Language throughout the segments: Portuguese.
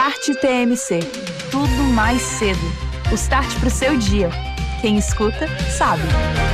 Start TMC. Tudo mais cedo. O start pro seu dia. Quem escuta, sabe.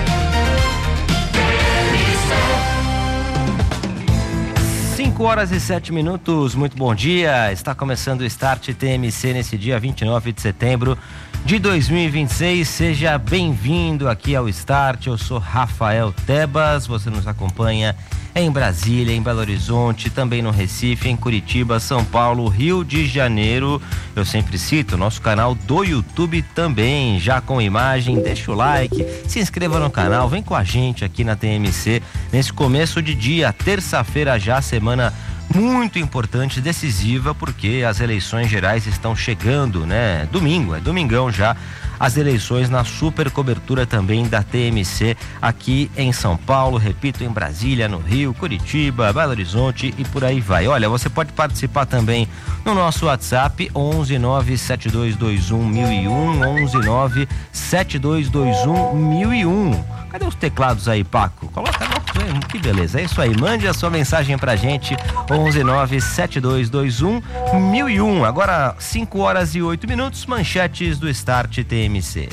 Cinco horas e 7 minutos, muito bom dia. Está começando o Start TMC nesse dia 29 de setembro de 2026. Seja bem-vindo aqui ao Start. Eu sou Rafael Tebas. Você nos acompanha em Brasília, em Belo Horizonte, também no Recife, em Curitiba, São Paulo, Rio de Janeiro. Eu sempre cito o nosso canal do YouTube também, já com imagem. Deixa o like, se inscreva no canal, vem com a gente aqui na TMC nesse começo de dia, terça-feira já, semana muito importante, decisiva, porque as eleições gerais estão chegando, né? Domingo, é domingão já. As eleições na super cobertura também da TMC aqui em São Paulo, repito, em Brasília, no Rio, Curitiba, Belo Horizonte e por aí vai. Olha, você pode participar também no nosso WhatsApp 11972211001, 11972211001. Cadê os teclados aí, Paco? Coloca no... Que beleza, é isso aí, mande a sua mensagem pra gente, 11972211001. Agora 5 horas e 8 minutos, manchetes do Start TMC.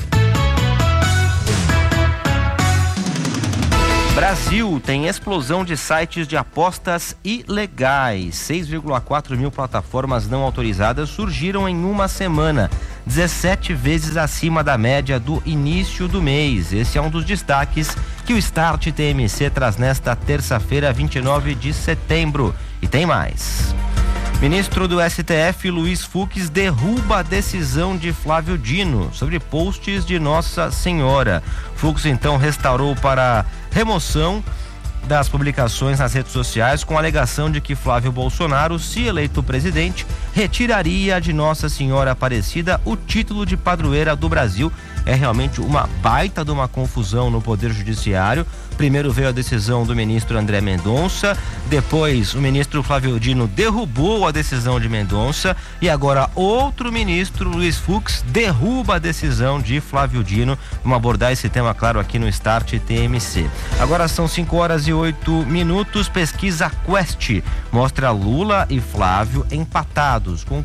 Brasil tem explosão de sites de apostas ilegais. 6,4 mil plataformas não autorizadas surgiram em uma semana, 17 vezes acima da média do início do mês. Esse é um dos destaques que o Start TMC traz nesta terça-feira, 29 de setembro. E tem mais. Ministro do STF, Luiz Fux, derruba a decisão de Flávio Dino sobre posts de Nossa Senhora. Fux, então, restaurou para remoção das publicações nas redes sociais com a alegação de que Flávio Bolsonaro, se eleito presidente, retiraria de Nossa Senhora Aparecida o título de padroeira do Brasil. É realmente uma baita de uma confusão no Poder Judiciário. Primeiro veio a decisão do ministro André Mendonça, depois o ministro Flávio Dino derrubou a decisão de Mendonça e agora outro ministro, Luiz Fux, derruba a decisão de Flávio Dino. Vamos abordar esse tema, claro, aqui no Start TMC. Agora são 5 horas e 8 minutos. Pesquisa Quest mostra Lula e Flávio empatados com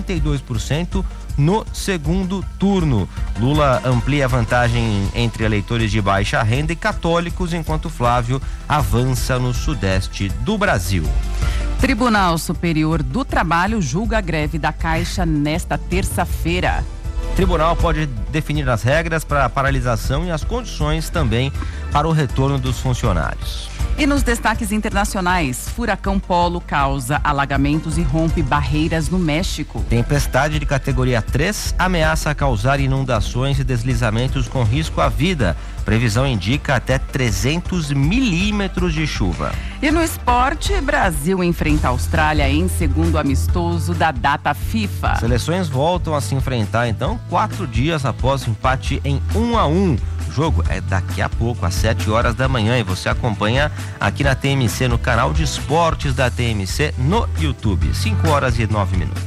42% no segundo turno. Lula amplia a vantagem entre eleitores de baixa renda e católicos, enquanto Flávio avança no sudeste do Brasil. Tribunal Superior do Trabalho julga a greve da Caixa nesta terça-feira. Tribunal pode definir as regras para a paralisação e as condições também para o retorno dos funcionários. E nos destaques internacionais, furacão Polo causa alagamentos e rompe barreiras no México. Tempestade de categoria 3 ameaça causar inundações e deslizamentos com risco à vida. Previsão indica até 300 milímetros de chuva. E no esporte, Brasil enfrenta a Austrália em segundo amistoso da data FIFA. Seleções voltam a se enfrentar, então, 4 dias após o empate em 1-1. O jogo é daqui a pouco, às 7 horas da manhã, e você acompanha aqui na TMC, no canal de esportes da TMC, no YouTube. 5 horas e 9 minutos.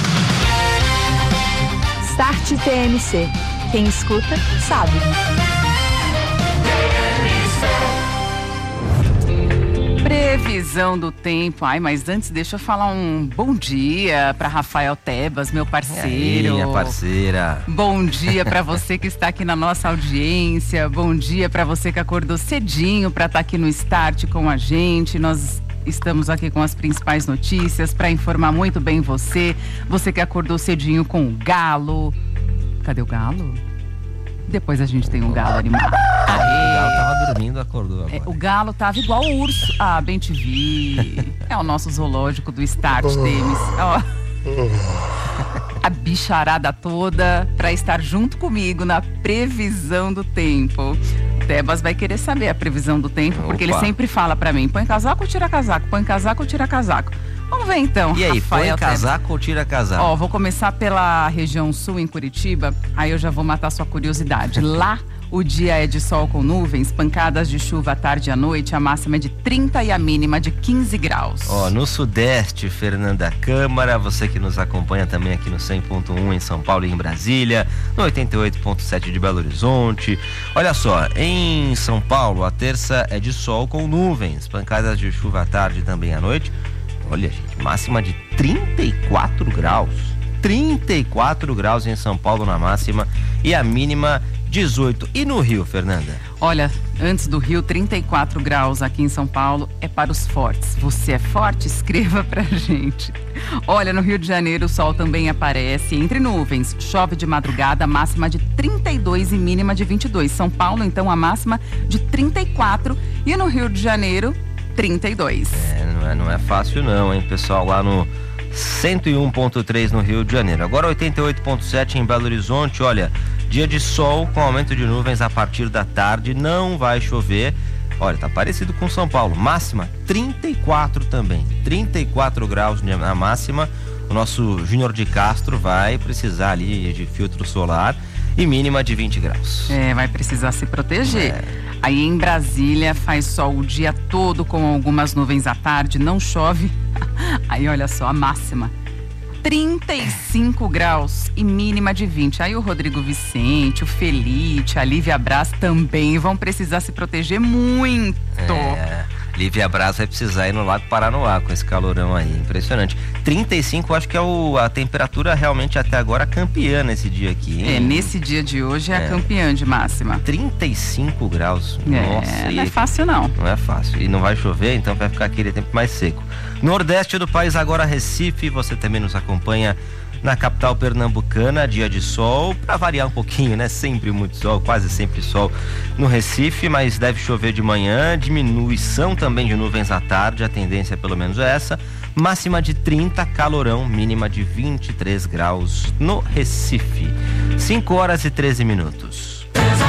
Start TMC. Quem escuta, sabe. Previsão do tempo. Ai, mas antes deixa eu falar um bom dia para Rafael Tebas, meu parceiro. E aí, minha parceira. Bom dia para você que está aqui na nossa audiência. Bom dia para você que acordou cedinho para estar aqui no Start com a gente. Nós estamos aqui com as principais notícias para informar muito bem você. Você que acordou cedinho com o galo. Cadê o galo? Depois a gente tem um galo animado. O galo tava dormindo, acordou agora. O galo tava igual o urso. Ah, bem te vi. É o nosso zoológico do Start TMC. Ó. A bicharada toda pra estar junto comigo na previsão do tempo. O Tebas vai querer saber a previsão do tempo, porque ele sempre fala pra mim: põe casaco ou tira casaco? Põe casaco ou tira casaco? Vamos ver então. E aí, Rafael, põe casaco ou tira casaco? Ó, vou começar pela região sul, em Curitiba, aí eu já vou matar sua curiosidade. Lá, o dia é de sol com nuvens, pancadas de chuva à tarde e à noite, a máxima é de 30 e a mínima de 15 graus. Ó, no sudeste, Fernanda Câmara, você que nos acompanha também aqui no 100.1 em São Paulo e em Brasília, no 88.7 de Belo Horizonte. Olha só, em São Paulo, a terça é de sol com nuvens, pancadas de chuva à tarde e também à noite. Olha, gente, máxima de 34 graus. 34 graus em São Paulo na máxima e a mínima 18. E no Rio, Fernanda? Olha, antes do Rio, 34 graus aqui em São Paulo é para os fortes. Você é forte? Escreva pra gente. Olha, no Rio de Janeiro o sol também aparece entre nuvens. Chove de madrugada, máxima de 32 e mínima de 22. São Paulo, então, a máxima de 34 e no Rio de Janeiro, 32. Não é fácil não, hein, pessoal, lá no 101.3 no Rio de Janeiro. Agora 88.7 em Belo Horizonte. Olha, dia de sol com aumento de nuvens a partir da tarde, não vai chover. Olha, tá parecido com São Paulo, máxima 34 também, 34 graus na máxima. O nosso Júnior de Castro vai precisar ali de filtro solar e mínima de 20 graus. Vai precisar se proteger. Aí em Brasília faz sol o dia todo com algumas nuvens à tarde, não chove. Aí olha só, a máxima 35 graus e mínima de 20. Aí o Rodrigo Vicente, o Felite, a Lívia Braz também vão precisar se proteger muito. Lívia Braz vai precisar ir no Lago Paranoá com esse calorão aí, impressionante. 35, acho que é a temperatura realmente até agora campeã nesse dia aqui, hein? Nesse dia de hoje é a campeã de máxima. 35 graus, nossa. Não é fácil não. Não é fácil, e não vai chover, então vai ficar aquele tempo mais seco. Nordeste do país, agora Recife, você também nos acompanha na capital pernambucana, dia de sol, para variar um pouquinho, né? Sempre muito sol, quase sempre sol no Recife, mas deve chover de manhã, diminuição também de nuvens à tarde, a tendência pelo menos é essa, máxima de 30, calorão, mínima de 23 graus no Recife. 5 horas e 13 minutos.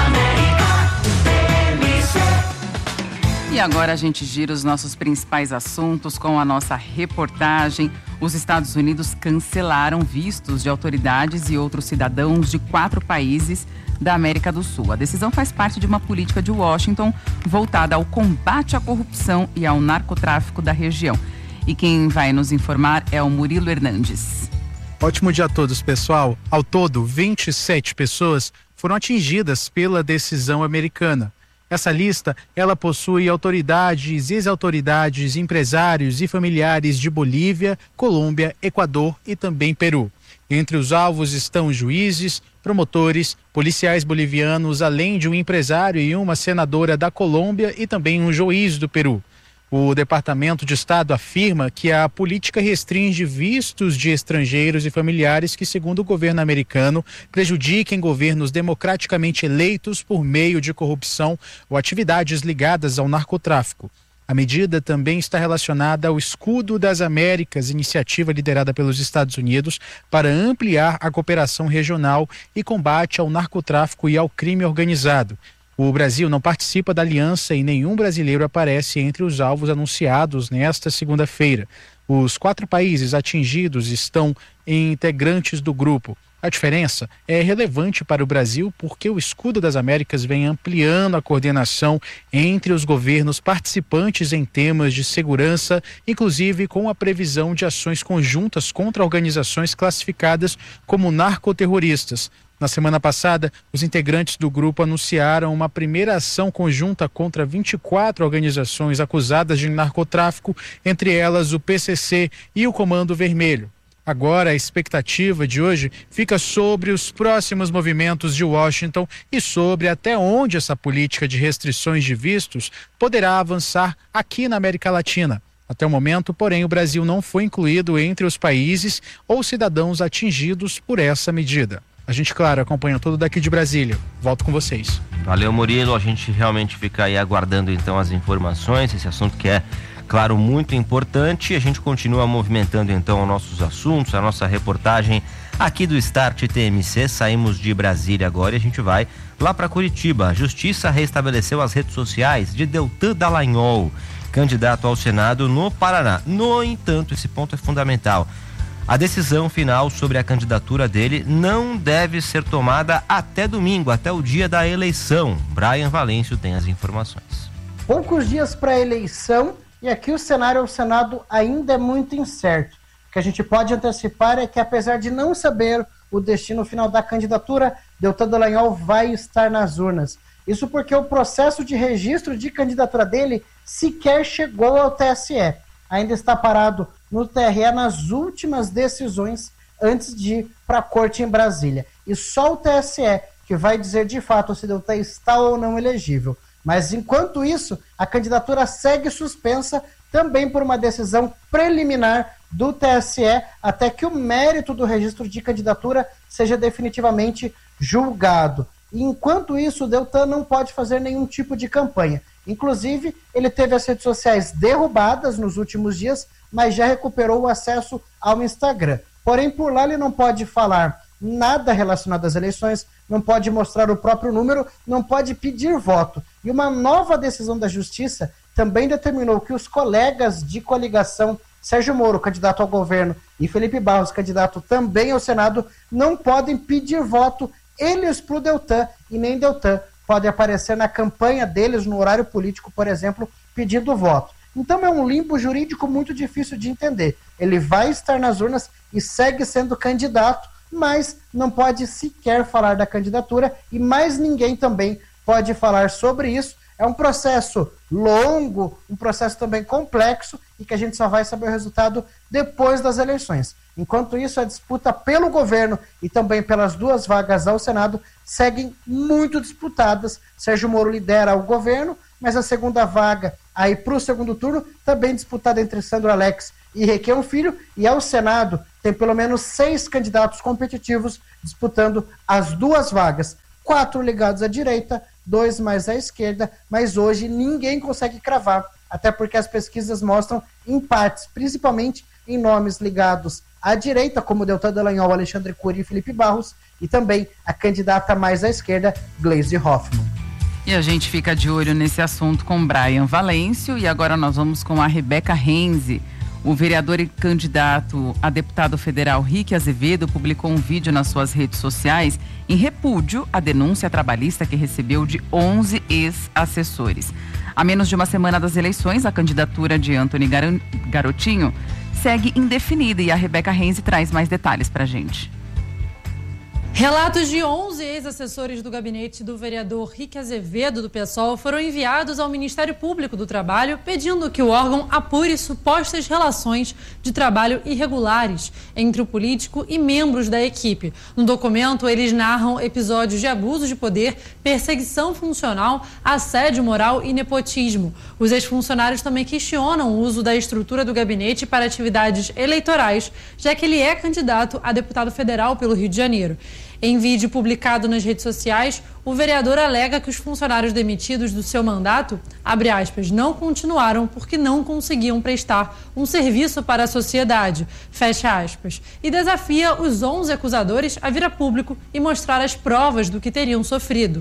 E agora a gente gira os nossos principais assuntos com a nossa reportagem. Os Estados Unidos cancelaram vistos de autoridades e outros cidadãos de 4 países da América do Sul. A decisão faz parte de uma política de Washington voltada ao combate à corrupção e ao narcotráfico da região. E quem vai nos informar é o Murilo Hernandes. Ótimo dia a todos, pessoal. Ao todo, 27 pessoas foram atingidas pela decisão americana. Essa lista, ela possui autoridades, ex-autoridades, empresários e familiares de Bolívia, Colômbia, Equador e também Peru. Entre os alvos estão juízes, promotores, policiais bolivianos, além de um empresário e uma senadora da Colômbia e também um juiz do Peru. O Departamento de Estado afirma que a política restringe vistos de estrangeiros e familiares que, segundo o governo americano, prejudiquem governos democraticamente eleitos por meio de corrupção ou atividades ligadas ao narcotráfico. A medida também está relacionada ao Escudo das Américas, iniciativa liderada pelos Estados Unidos para ampliar a cooperação regional e combate ao narcotráfico e ao crime organizado. O Brasil não participa da aliança e nenhum brasileiro aparece entre os alvos anunciados nesta segunda-feira. Os 4 países atingidos estão integrantes do grupo. A diferença é relevante para o Brasil porque o Escudo das Américas vem ampliando a coordenação entre os governos participantes em temas de segurança, inclusive com a previsão de ações conjuntas contra organizações classificadas como narcoterroristas. Na semana passada, os integrantes do grupo anunciaram uma primeira ação conjunta contra 24 organizações acusadas de narcotráfico, entre elas o PCC e o Comando Vermelho. Agora, a expectativa de hoje fica sobre os próximos movimentos de Washington e sobre até onde essa política de restrições de vistos poderá avançar aqui na América Latina. Até o momento, porém, o Brasil não foi incluído entre os países ou cidadãos atingidos por essa medida. A gente, claro, acompanha tudo daqui de Brasília. Volto com vocês. Valeu, Murilo. A gente realmente fica aí aguardando então as informações, esse assunto que é, claro, muito importante. A gente continua movimentando então os nossos assuntos, a nossa reportagem aqui do Start TMC. Saímos de Brasília agora e a gente vai lá para Curitiba. A Justiça restabeleceu as redes sociais de Deltan Dallagnol, candidato ao Senado no Paraná. No entanto, esse ponto é fundamental. A decisão final sobre a candidatura dele não deve ser tomada até domingo, até o dia da eleição. Brian Valêncio tem as informações. Poucos dias para a eleição e aqui o cenário ao Senado ainda é muito incerto. O que a gente pode antecipar é que, apesar de não saber o destino final da candidatura, Deltan Dallagnol vai estar nas urnas. Isso porque o processo de registro de candidatura dele sequer chegou ao TSE. Ainda está parado no TRE nas últimas decisões antes de ir para a corte em Brasília. E só o TSE que vai dizer de fato se Deltan está ou não elegível. Mas enquanto isso, a candidatura segue suspensa também por uma decisão preliminar do TSE, até que o mérito do registro de candidatura seja definitivamente julgado. E enquanto isso, o Deltan não pode fazer nenhum tipo de campanha. Inclusive, ele teve as redes sociais derrubadas nos últimos dias, mas já recuperou o acesso ao Instagram. Porém, por lá ele não pode falar nada relacionado às eleições, não pode mostrar o próprio número, não pode pedir voto. E uma nova decisão da Justiça também determinou que os colegas de coligação, Sérgio Moro, candidato ao governo, e Felipe Barros, candidato também ao Senado, não podem pedir voto eles para o Deltan, e nem Deltan pode aparecer na campanha deles, no horário político, por exemplo, pedindo voto. Então é um limbo jurídico muito difícil de entender. Ele vai estar nas urnas e segue sendo candidato, mas não pode sequer falar da candidatura e mais ninguém também pode falar sobre isso. É um processo longo, um processo também complexo e que a gente só vai saber o resultado depois das eleições. Enquanto isso, a disputa pelo governo e também pelas 2 vagas ao Senado seguem muito disputadas. Sérgio Moro lidera o governo, mas a segunda vaga aí para o segundo turno também disputada entre Sandro Alex e Requião Filho, e ao Senado tem pelo menos 6 candidatos competitivos disputando as 2 vagas, 4 ligados à direita, 2 mais à esquerda, mas hoje ninguém consegue cravar, até porque as pesquisas mostram empates, principalmente em nomes ligados à direita, como Deltan Dallagnol, Alexandre Cury e Felipe Barros, e também a candidata mais à esquerda, Gleisi Hoffmann. E a gente fica de olho nesse assunto com Brian Valêncio, e agora nós vamos com a Rebeca Renzi. O vereador e candidato a deputado federal Rick Azevedo publicou um vídeo nas suas redes sociais em repúdio à denúncia trabalhista que recebeu de 11 ex-assessores. A menos de uma semana das eleições, a candidatura de Antony Garotinho segue indefinida e a Rebeca Renzi traz mais detalhes pra gente. Relatos de 11 ex-assessores do gabinete do vereador Rick Azevedo, do PSOL, foram enviados ao Ministério Público do Trabalho, pedindo que o órgão apure supostas relações de trabalho irregulares entre o político e membros da equipe. No documento, eles narram episódios de abuso de poder, perseguição funcional, assédio moral e nepotismo. Os ex-funcionários também questionam o uso da estrutura do gabinete para atividades eleitorais, já que ele é candidato a deputado federal pelo Rio de Janeiro. Em vídeo publicado nas redes sociais, o vereador alega que os funcionários demitidos do seu mandato, abre aspas, não continuaram porque não conseguiam prestar um serviço para a sociedade, fecha aspas, e desafia os 11 acusadores a vir a público e mostrar as provas do que teriam sofrido.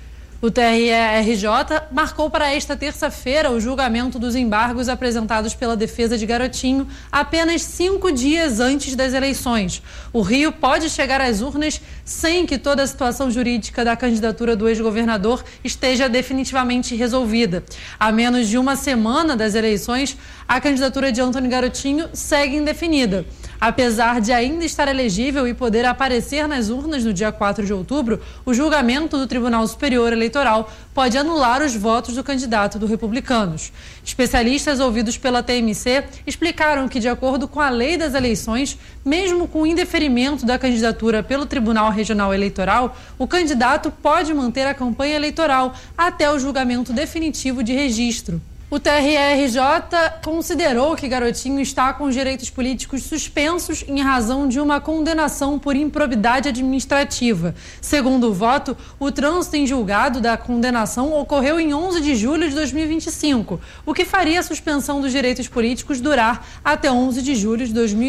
O TRE-RJ marcou para esta terça-feira o julgamento dos embargos apresentados pela defesa de Garotinho apenas 5 dias antes das eleições. O Rio pode chegar às urnas sem que toda a situação jurídica da candidatura do ex-governador esteja definitivamente resolvida. A menos de uma semana das eleições, a candidatura de Antony Garotinho segue indefinida. Apesar de ainda estar elegível e poder aparecer nas urnas no dia 4 de outubro, o julgamento do Tribunal Superior Eleitoral pode anular os votos do candidato do Republicanos. Especialistas ouvidos pela TMC explicaram que, de acordo com a lei das eleições, mesmo com o indeferimento da candidatura pelo Tribunal Regional Eleitoral, o candidato pode manter a campanha eleitoral até o julgamento definitivo de registro. O TRE-RJ considerou que Garotinho está com os direitos políticos suspensos em razão de uma condenação por improbidade administrativa. Segundo o voto, o trânsito em julgado da condenação ocorreu em 11 de julho de 2025, o que faria a suspensão dos direitos políticos durar até 11 de julho de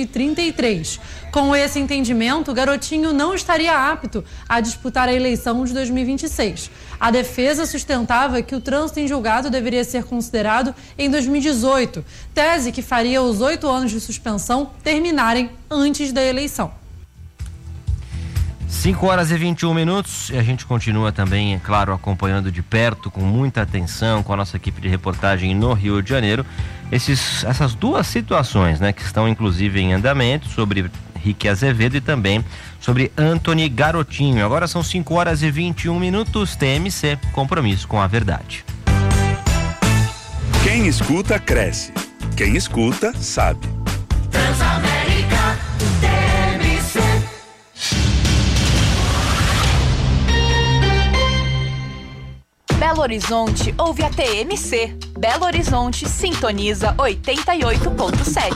2033. Com esse entendimento, Garotinho não estaria apto a disputar a eleição de 2026. A defesa sustentava que o trânsito em julgado deveria ser considerado em 2018, tese que faria os 8 anos de suspensão terminarem antes da eleição. 5h21 e a gente continua também, é claro, acompanhando de perto, com muita atenção, com a nossa equipe de reportagem no Rio de Janeiro, essas 2 situações, né, que estão inclusive em andamento, sobre Rick Azevedo e também sobre Antony Garotinho. Agora são 5h21, TMC, compromisso com a verdade. Quem escuta, cresce. Quem escuta, sabe. Transamérica, TMC. Horizonte, ouve a TMC. Belo Horizonte sintoniza 88.7.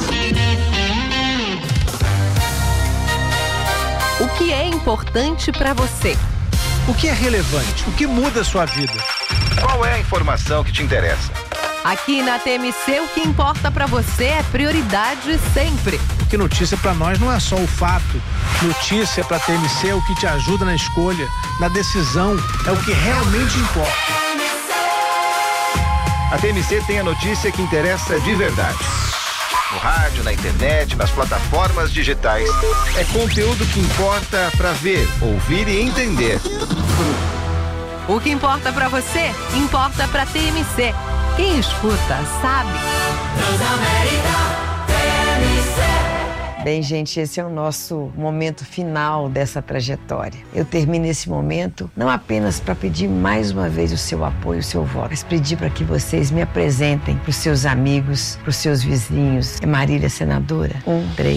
O que é importante para você? O que é relevante? O que muda a sua vida? Qual é a informação que te interessa? Aqui na TMC, o que importa para você é prioridade sempre. Porque notícia para nós não é só o fato. Notícia para a TMC é o que te ajuda na escolha, na decisão, é o que realmente importa. A TMC tem a notícia que interessa de verdade. No rádio, na internet, nas plataformas digitais. É conteúdo que importa para ver, ouvir e entender. O que importa para você, importa para TMC. Quem escuta, sabe. Bem, gente, esse é o nosso momento final dessa trajetória. Eu termino esse momento não apenas para pedir mais uma vez o seu apoio, o seu voto, mas pedir para que vocês me apresentem para os seus amigos, para os seus vizinhos. É Marília, senadora? 1, 3.